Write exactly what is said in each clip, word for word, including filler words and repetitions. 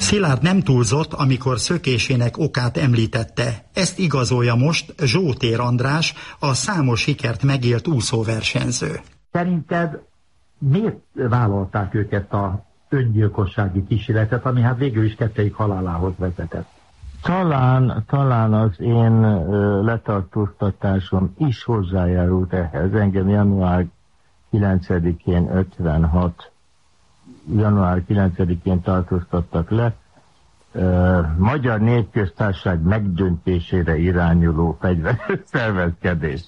Szilárd nem túlzott, amikor szökésének okát említette. Ezt igazolja most Zsótér András, a számos sikert megélt úszóversenyző. Szerinted miért vállalták őket a öngyilkossági kísérletet, ami hát végül is kettőjük halálához vezetett? Talán, talán az én ö, letartóztatásom is hozzájárult ehhez. Engem január kilencedikén ötvenhat január kilencedikén tartóztattak le. Ö, Magyar Népköztársaság megdöntésére irányuló fegyveres szervezkedés.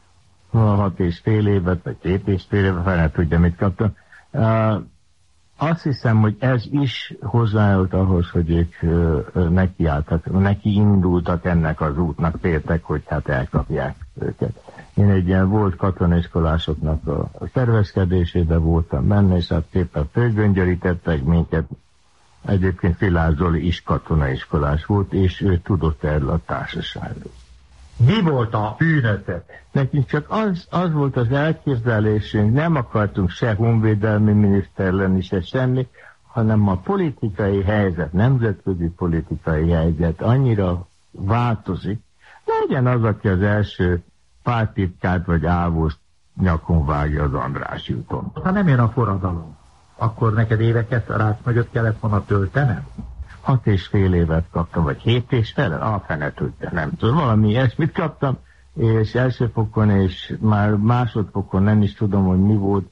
Hat és fél évet, vagy két és fél évet, fel nem tudja, mit kaptam. Ö, Azt hiszem, hogy ez is hozzájárult ahhoz, hogy ők nekiálltak, neki indultak ennek az útnak, féltek, hogy hát elkapják őket. Én egy ilyen volt katonaiskolásoknak a szervezkedésében voltam benne, és hát szépen fölgöngyörítettek minket. Egyébként Szilárd Zoli is katonaiskolás volt, és ő tudott erről a társaságról. Mi volt a bűnötök? Nekünk csak az, az volt az elképzelésünk, nem akartunk se honvédelmi miniszter lenni, se semmi, hanem a politikai helyzet, nemzetközi politikai helyzet annyira változik, legyen az, aki az első pártitkárt vagy ávost nyakon vágja az András úton. Ha nem jön a forradalom, akkor neked éveket rács nagyot kellett volna töltenem? Hat és fél évet kaptam, vagy hét és fele, a fene tudja, nem tudom, valami ilyesmit kaptam, és első fokon, és már másodfokon nem is tudom, hogy mi volt,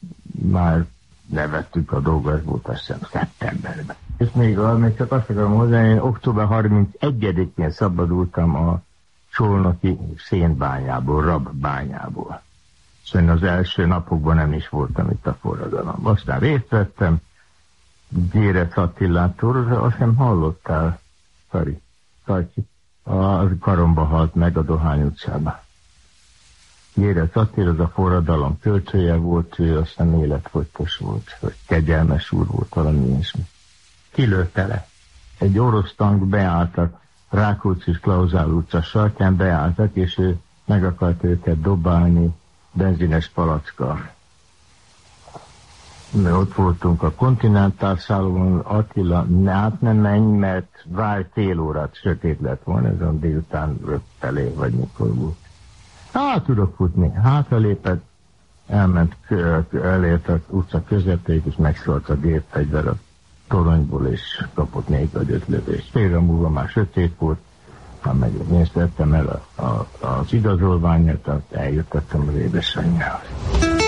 már levettük a dolgot, ez volt azt hiszem szeptemberben. És még, még csak azt akarom hozzá, én október harmincegyedikén szabadultam a csolnoki szénbányából, rabbányából. Szóval az első napokban nem is voltam itt a forradalomban. Aztán részt vettem, Gérec Attilától, azt nem hallottál, Szari, Szarcsi, a Karomba halt meg a Dohány utcában. Gérec Attila, az a forradalom költője volt, ő aztán életfogytos volt, vagy kegyelmes úr volt, valami ilyesmi. Ki lőtte le? Egy orosz tank beálltak, Rákóczi és Klauzál utca sarkán beálltak, és ő meg akart őket dobálni benzines palackkal. Mi ott voltunk a Kontinentál szállón, Attila, át nem menj, mert várj fél órát, sötét lett volna, ez a délután rögt felé, vagy mikor volt. Hát tudok futni, hátralépett, elment, elért az utca közepéig, és megszólt a gépfegyver a toronyból, és kapott négy vagy öt lövést. Félre múlva már sötét volt, már meg én szedtem el a, a, az igazolványát, eljöttettem az édesanyjához.